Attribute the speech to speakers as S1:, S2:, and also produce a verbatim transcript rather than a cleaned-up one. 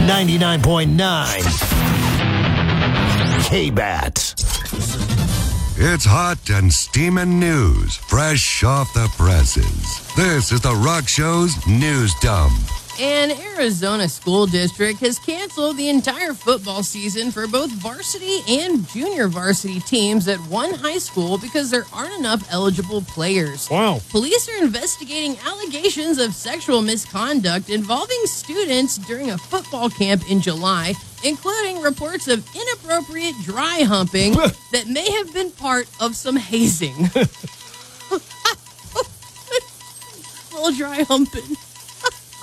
S1: ninety-nine point nine K-Bat.
S2: It's hot and steaming news, fresh off the presses. This is the Rock Show's News Dump.
S3: An Arizona school district has canceled the entire football season for both varsity and junior varsity teams at one high school because there aren't enough eligible players.
S4: Wow.
S3: Police are investigating allegations of sexual misconduct involving students during a football camp in July, including reports of inappropriate dry humping that may have been part of some hazing. Little dry humping.